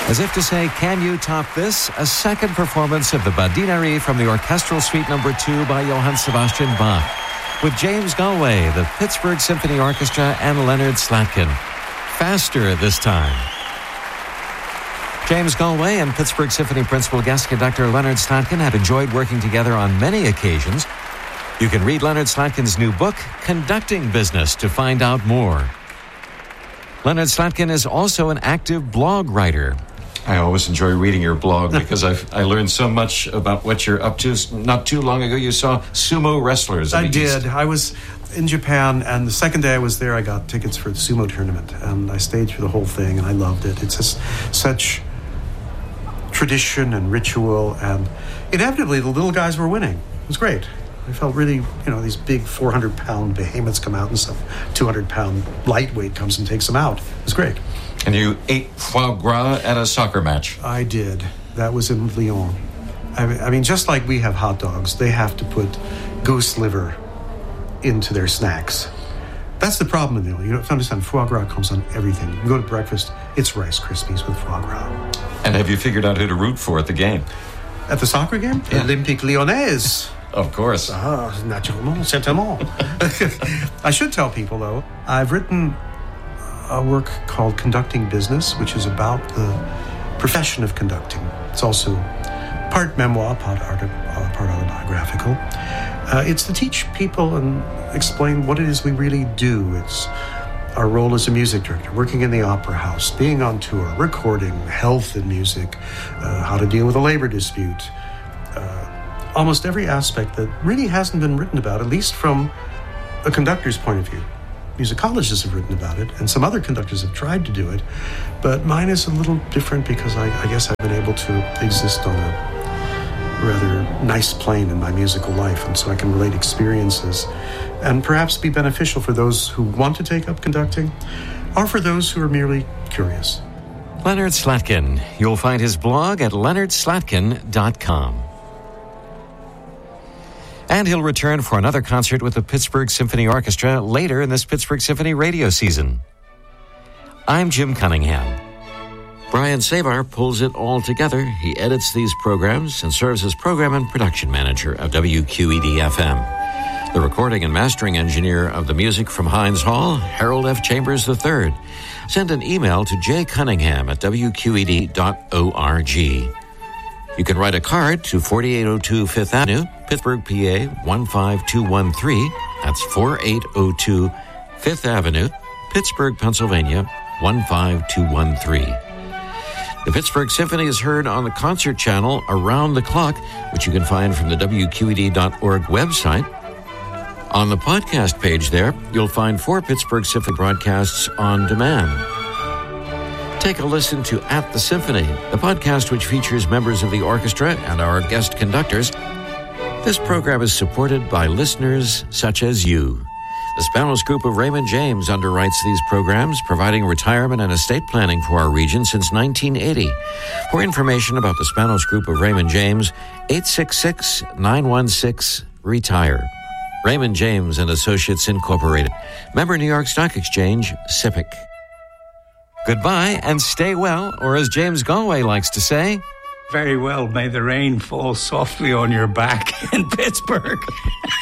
As if to say, can you top this? A second performance of the Badinerie from the Orchestral Suite No. 2 by Johann Sebastian Bach, with James Galway, the Pittsburgh Symphony Orchestra, and Leonard Slatkin. Faster this time. James Galway and Pittsburgh Symphony Principal Guest Conductor Leonard Slatkin have enjoyed working together on many occasions. You can read Leonard Slatkin's new book, Conducting Business, to find out more. Leonard Slatkin is also an active blog writer. I always enjoy reading your blog because I learned so much about what you're up to. Not too long ago, you saw sumo wrestlers. I did. I was in Japan, and the second day I was there, I got tickets for the sumo tournament, and I stayed through the whole thing, and I loved it. It's just such tradition and ritual, and inevitably the little guys were winning. It was great. I felt really, these big 400-pound behemoths come out and some 200-pound lightweight comes and takes them out. It was great. And you ate foie gras at a soccer match. I did. That was in Lyon. I mean, just like we have hot dogs, they have to put goose liver into their snacks. That's the problem in Lyon. You don't understand, foie gras comes on everything. You go to breakfast, it's Rice Krispies with foie gras. And have you figured out who to root for at the game? At the soccer game? Yeah. Olympique Lyonnais. Of course. Naturellement, certainement. I should tell people, though, I've written a work called Conducting Business, which is about the profession of conducting. It's also part memoir, part autobiographical. It's to teach people and explain what it is we really do. It's our role as a music director, working in the opera house, being on tour, recording, health in music, how to deal with a labor dispute. Almost every aspect that really hasn't been written about, at least from a conductor's point of view. Musicologists have written about it, and some other conductors have tried to do it, but mine is a little different because I guess I've been able to exist on a rather nice plane in my musical life, and so I can relate experiences and perhaps be beneficial for those who want to take up conducting or for those who are merely curious. Leonard Slatkin. You'll find his blog at leonardslatkin.com. And he'll return for another concert with the Pittsburgh Symphony Orchestra later in this Pittsburgh Symphony radio season. I'm Jim Cunningham. Brian Savar pulls it all together. He edits these programs and serves as program and production manager of WQED-FM. The recording and mastering engineer of the music from Hines Hall, Harold F. Chambers III. Send an email to jcunningham@wqed.org. You can write a card to 4802 Fifth Avenue, Pittsburgh, PA 15213. That's 4802 Fifth Avenue, Pittsburgh, Pennsylvania 15213. The Pittsburgh Symphony is heard on the concert channel Around the Clock, which you can find from the WQED.org website. On the podcast page there, you'll find 4 Pittsburgh Symphony broadcasts on demand. Take a listen to At the Symphony, the podcast which features members of the orchestra and our guest conductors. This program is supported by listeners such as you. The Spanos Group of Raymond James underwrites these programs, providing retirement and estate planning for our region since 1980. For information about the Spanos Group of Raymond James, 866-916-RETIRE. Raymond James and Associates Incorporated. Member New York Stock Exchange, SIPC. Goodbye and stay well, or as James Galway likes to say, very well, may the rain fall softly on your back in Pittsburgh.